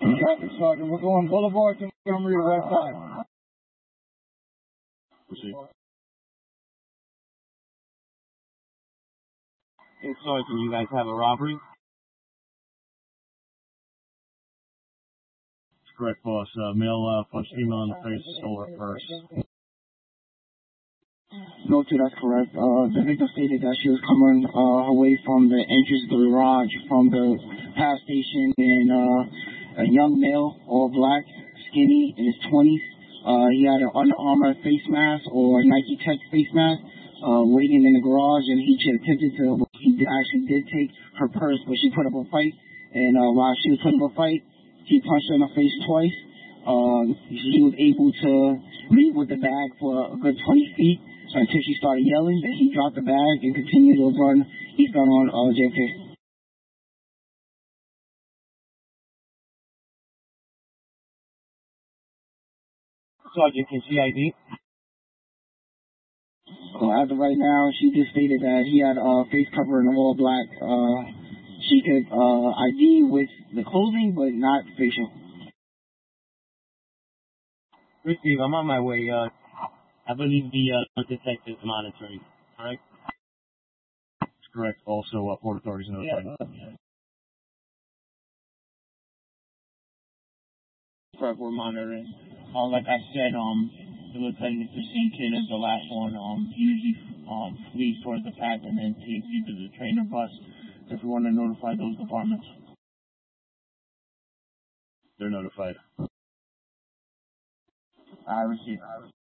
Traffic sergeant, we're going Boulevard to Montgomery to West Side. Proceed. Hey, Sergeant, you guys have a robbery? That's correct, boss. Male punched female in the face, stole her purse. No, too, that's correct. The victim stated that she was coming away from the entrance of the garage from the pass station, and a young male, all black, skinny, in his 20s. He had an Under Armour face mask or Nike Tech face mask, waiting in the garage, and he actually did take her purse, but she put up a fight, and while she was putting up a fight, he punched her in the face twice. She was able to leave with the bag for a good 20 feet until she started yelling. Then he dropped the bag and continued to run eastbound on JFK. Sergeant, can she ID? As of right now, she just stated that he had a face covering all black. She could ID with the clothing, but not facial. Receive, I'm on my way. I believe the detective's monitoring, correct? That's correct. Also, Port Authority's notified. Correct, we're monitoring. Like I said, the lieutenant, the scene kid is the last one. He usually leads towards the path and then takes you to the trainer bus. If you want to notify those departments. They're notified. I received.